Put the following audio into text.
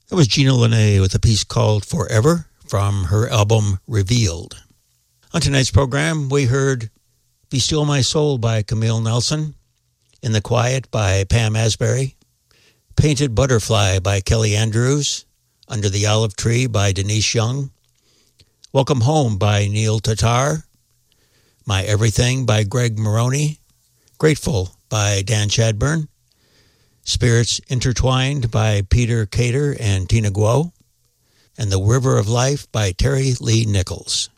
That was Gina Linet with a piece called Forever from her album Revealed. On tonight's program, we heard Be Still My Soul by Camille Nelson, In the Quiet by Pam Asbury, Painted Butterfly by Kelly Andrews, Under the Olive Tree by Denise Young, Welcome Home by Neil Tatar, My Everything by Greg Maroney, Grateful by Dan Chadburn, Spirits Intertwined by Peter Cater and Tina Guo, and The River of Life by Terry Lee Nichols.